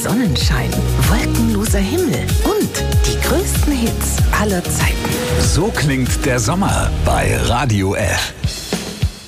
Sonnenschein, wolkenloser Himmel und die größten Hits aller Zeiten. So klingt der Sommer bei Radio F.